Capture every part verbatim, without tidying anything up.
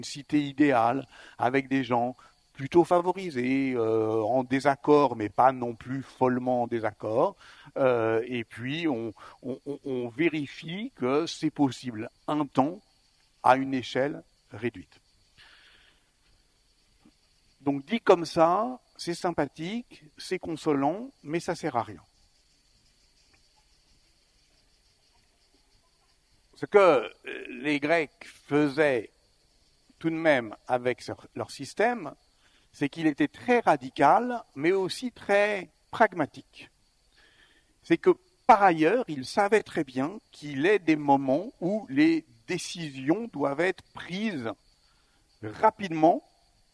cité idéale avec des gens plutôt favorisés, euh, en désaccord, mais pas non plus follement en désaccord. Euh, et puis, on, on, on vérifie que c'est possible un temps à une échelle réduite. Donc, dit comme ça, c'est sympathique, c'est consolant, mais ça sert à rien. Ce que les Grecs faisaient tout de même avec leur système, c'est qu'il était très radical, mais aussi très pragmatique. C'est que, par ailleurs, ils savaient très bien qu'il est des moments où les décisions doivent être prises rapidement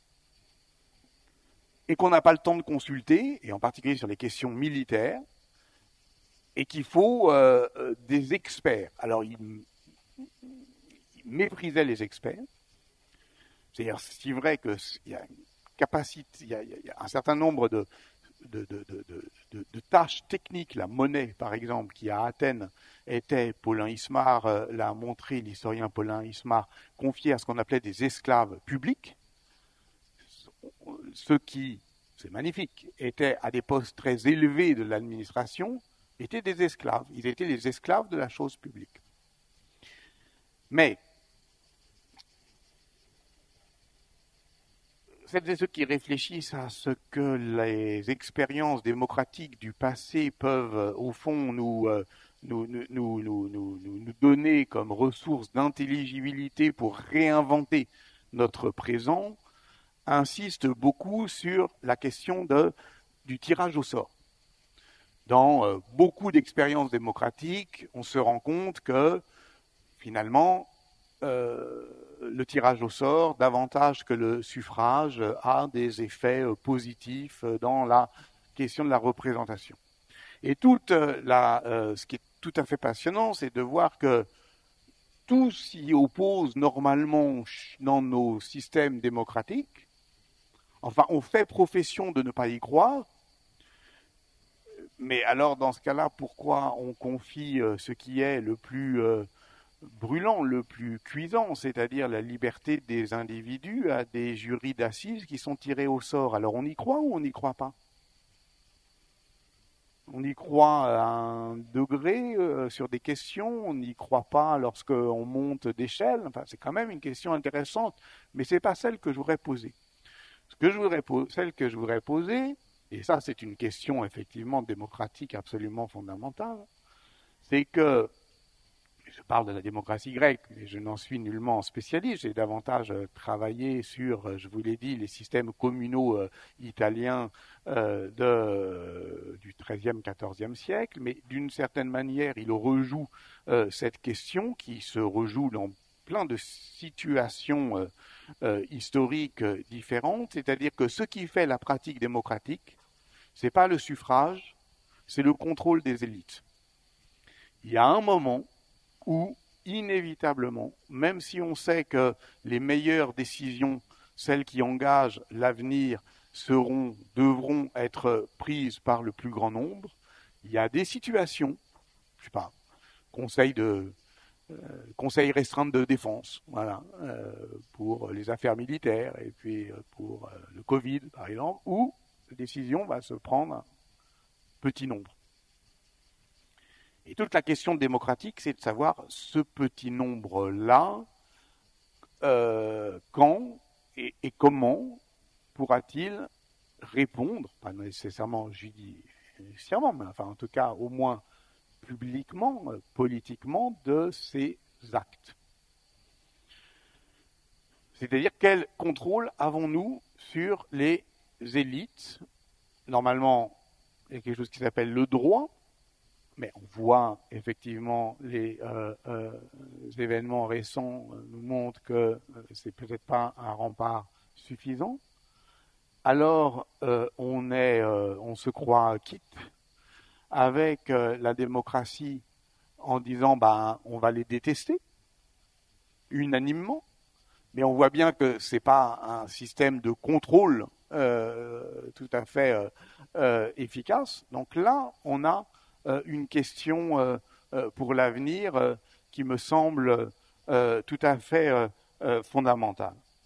et qu'on n'a pas le temps de consulter, et en particulier sur les questions militaires, et qu'il faut euh, des experts. Alors, ils, ils méprisaient les experts. C'est-à-dire, c'est vrai qu'il y a une capacité, il y a, il y a un certain nombre de, de, de, de, de, de tâches techniques. La monnaie, par exemple, qui à Athènes était, Paulin Ismar euh, l'a montré, l'historien Paulin Ismar, confié à ce qu'on appelait des esclaves publics. Ceux qui, c'est magnifique, étaient à des postes très élevés de l'administration étaient des esclaves. Ils étaient les esclaves de la chose publique. Mais celles et ceux qui réfléchissent à ce que les expériences démocratiques du passé peuvent, au fond, nous, nous, nous, nous, nous, nous, nous donner comme ressource d'intelligibilité pour réinventer notre présent, insistent beaucoup sur la question de, du tirage au sort. Dans euh, beaucoup d'expériences démocratiques, on se rend compte que, finalement, euh, le tirage au sort, davantage que le suffrage, a des effets positifs dans la question de la représentation. Et toute la, euh, ce qui est tout à fait passionnant, c'est de voir que tout s'y oppose normalement dans nos systèmes démocratiques. Enfin, on fait profession de ne pas y croire. Mais alors, dans ce cas-là, pourquoi on confie ce qui est le plus euh, brûlant, le plus cuisant, c'est-à-dire la liberté des individus, à des jurys d'assises qui sont tirés au sort? Alors on y croit ou on n'y croit pas? On y croit à un degré euh, sur des questions, on n'y croit pas lorsqu'on monte d'échelle. Enfin, c'est quand même une question intéressante, mais ce n'est pas celle que je voudrais poser. Ce que je voudrais po- celle que je voudrais poser, et ça c'est une question effectivement démocratique absolument fondamentale, c'est que je parle de la démocratie grecque, mais je n'en suis nullement spécialiste. J'ai davantage travaillé sur, je vous l'ai dit, les systèmes communaux euh, italiens euh, de, euh, du treizième, quatorzième siècle, mais d'une certaine manière, il rejoue euh, cette question qui se rejoue dans plein de situations euh, euh, historiques euh, différentes, c'est-à-dire que ce qui fait la pratique démocratique, ce n'est pas le suffrage, c'est le contrôle des élites. Il y a un moment où, inévitablement, même si on sait que les meilleures décisions, celles qui engagent l'avenir, seront, devront être prises par le plus grand nombre, il y a des situations, je ne sais pas, conseil de euh, conseil restreint de défense, voilà, euh, pour les affaires militaires et puis pour euh, le Covid, par exemple, où la décision va se prendre un petit nombre. Et toute la question démocratique, c'est de savoir ce petit nombre-là, euh, quand et, et comment pourra-t-il répondre, pas nécessairement judiciairement, mais enfin en tout cas au moins publiquement, politiquement, de ces actes. C'est-à-dire quel contrôle avons-nous sur les élites? Normalement, il y a quelque chose qui s'appelle le droit, mais on voit effectivement les, euh, euh, les événements récents nous montrent que euh, c'est peut-être pas un rempart suffisant. Alors euh, on est, euh, on se croit quitte avec euh, la démocratie en disant ben on va les détester unanimement, mais on voit bien que c'est pas un système de contrôle euh, tout à fait euh, euh, efficace. Donc là, on a une question euh, euh, pour l'avenir euh, qui me semble euh, tout à fait euh, euh, fondamentale.